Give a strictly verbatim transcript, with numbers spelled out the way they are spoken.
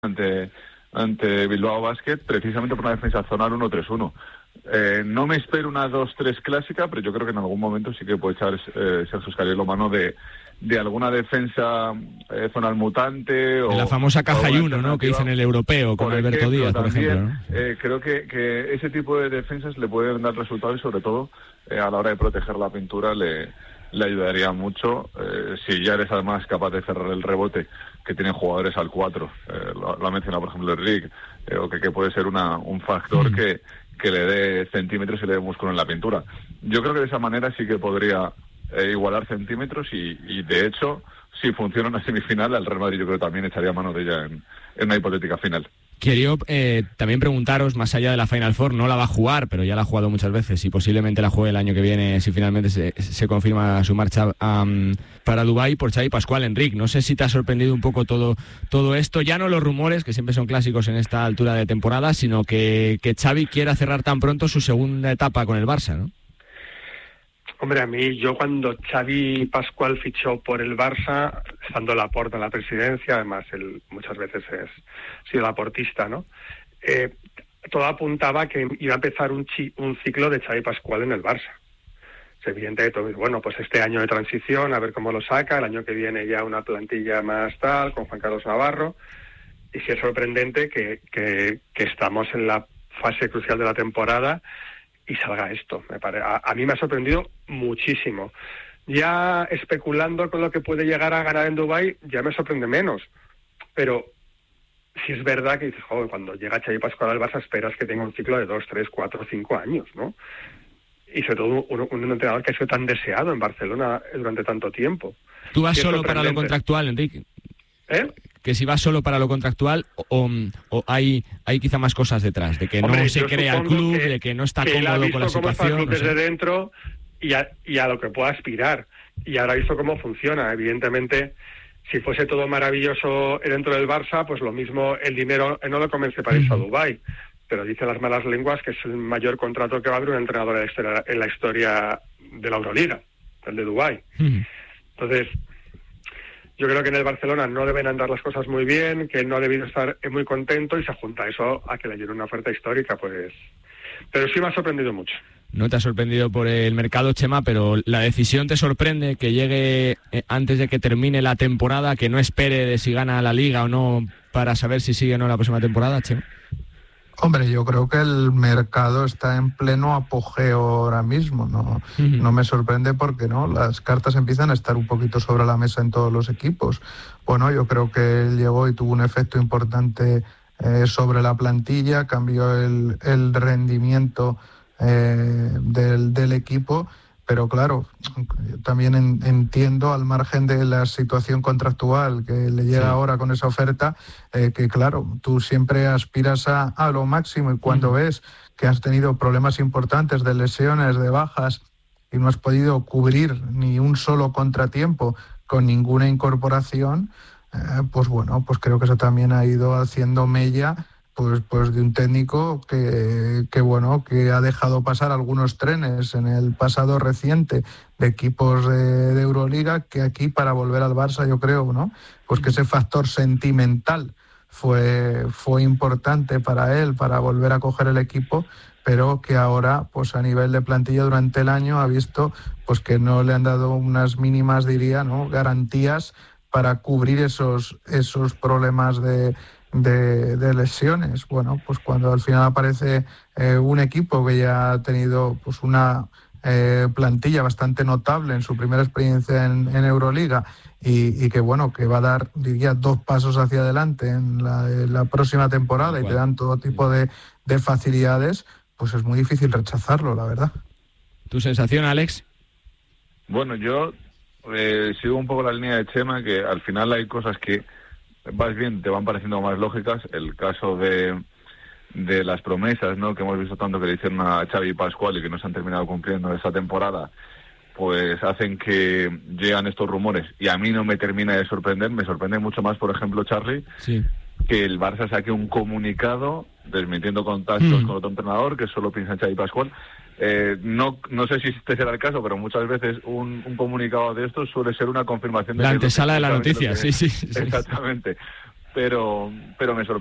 ante, ante Bilbao Basket, precisamente por una defensa zonal uno tres uno. Eh, no me espero una dos tres clásica, pero yo creo que en algún momento sí que puede echar eh, Sergio Scariolo mano de, de alguna defensa eh, zonal mutante. O la famosa caja y uno, ¿no? Que hizo en el europeo con Alberto ejemplo, Díaz, por también, ejemplo, ¿no? Eh, creo que, que ese tipo de defensas le pueden dar resultados y sobre todo eh, a la hora de proteger la pintura le, le ayudaría mucho. Eh, si ya eres además capaz de cerrar el rebote, que tienen jugadores al cuatro, eh, lo, lo ha mencionado por ejemplo Enric, eh, o que, que puede ser una, un factor mm. que que le dé centímetros y le dé músculo en la pintura. Yo creo que de esa manera sí que podría eh, igualar centímetros y, y de hecho, si funciona una semifinal, el Real Madrid yo creo que también echaría mano de ella en, en una hipotética final. Quería eh, también preguntaros, más allá de la Final Four, no la va a jugar, pero ya la ha jugado muchas veces y posiblemente la juegue el año que viene si finalmente se, se confirma su marcha um, para Dubái por Xavi Pascual. Enric, no sé si te ha sorprendido un poco todo, todo esto, ya no los rumores, que siempre son clásicos en esta altura de temporada, sino que, que Xavi quiera cerrar tan pronto su segunda etapa con el Barça, ¿no? Hombre, a mí, yo cuando Xavi Pascual fichó por el Barça, estando Laporta en la presidencia, además él muchas veces es, ha sido laportista, ¿no? Eh, todo apuntaba que iba a empezar un, chi, un ciclo de Xavi Pascual en el Barça. Es evidente que todo, bueno, pues este año de transición, a ver cómo lo saca, el año que viene ya una plantilla más tal, con Juan Carlos Navarro, y sí es sorprendente que, que, que estamos en la fase crucial de la temporada y salga esto. Me pare... a, a mí me ha sorprendido muchísimo. Ya especulando con lo que puede llegar a ganar en Dubái, ya me sorprende menos. Pero sí es verdad que dices, joder, cuando llega Xavi Pascual al Barça esperas que tenga un ciclo de dos, tres, cuatro, cinco años, ¿no? Y sobre todo un, un entrenador que ha sido tan deseado en Barcelona durante tanto tiempo. ¿Tú vas solo para lo contractual, Enrique? ¿Eh? Que si vas solo para lo contractual o, o hay hay quizá más cosas detrás, de que Hombre, no se crea el club, que, de que no está que cómodo con la cómo situación. Está el club no sé. desde dentro y a, y a lo que pueda aspirar. Y ahora ha visto cómo funciona. Evidentemente, si fuese todo maravilloso dentro del Barça, pues lo mismo el dinero no lo convence para irse a Dubái. Pero dicen las malas lenguas que es el mayor contrato que va a haber un entrenador en la historia, en la historia de la Euroliga, el de Dubái. Uh-huh. Entonces, yo creo que en el Barcelona no deben andar las cosas muy bien, que no ha debido estar muy contento y se junta eso a que le llegue una oferta histórica, pues. Pero sí me ha sorprendido mucho. No te ha sorprendido por el mercado, Chema, pero la decisión te sorprende, que llegue antes de que termine la temporada, que no espere de si gana la Liga o no para saber si sigue o no la próxima temporada, Chema. Hombre, yo creo que el mercado está en pleno apogeo ahora mismo, ¿no? Uh-huh. No me sorprende porque no, las cartas empiezan a estar un poquito sobre la mesa en todos los equipos. Bueno, yo creo que él llegó y tuvo un efecto importante eh, sobre la plantilla, cambió el, el rendimiento eh, del, del equipo, pero claro, también en, entiendo, al margen de la situación contractual que le llega sí. ahora con esa oferta, eh, que claro, tú siempre aspiras a, a lo máximo y cuando uh-huh. ves que has tenido problemas importantes de lesiones, de bajas y no has podido cubrir ni un solo contratiempo con ninguna incorporación, eh, pues bueno, pues creo que eso también ha ido haciendo mella Pues, pues de un técnico que, que bueno que ha dejado pasar algunos trenes en el pasado reciente de equipos de, de Euroliga, que aquí para volver al Barça yo creo, ¿no? Pues que ese factor sentimental fue, fue importante para él para volver a coger el equipo, pero que ahora pues a nivel de plantilla durante el año ha visto pues que no le han dado unas mínimas, diría, ¿no? garantías para cubrir esos, esos problemas de De, de lesiones. Bueno, pues cuando al final aparece eh, un equipo que ya ha tenido pues una eh, plantilla bastante notable en su primera experiencia en, en Euroliga y, y que bueno, que va a dar, diría, dos pasos hacia adelante en la, en la próxima temporada bueno. y te dan todo tipo de, de facilidades, pues es muy difícil rechazarlo, la verdad. ¿Tu sensación, Alex? Bueno, yo eh, sigo un poco la línea de Chema, que al final hay cosas que vas bien, te van pareciendo más lógicas. El caso de de las promesas, ¿no?, que hemos visto tanto que le hicieron a Xavi Pascual y que no se han terminado cumpliendo esta temporada, pues hacen que llegan estos rumores y a mí no me termina de sorprender. Me sorprende mucho más, por ejemplo, Charly, sí. que el Barça saque un comunicado desmintiendo contactos mm. con otro entrenador, que solo piensa en Xavi Pascual. Eh, no no sé si este será el caso, pero muchas veces un, un comunicado de estos suele ser una confirmación de la que antesala de la noticia, que, sí, sí, sí. Exactamente. pero, pero me sorprende.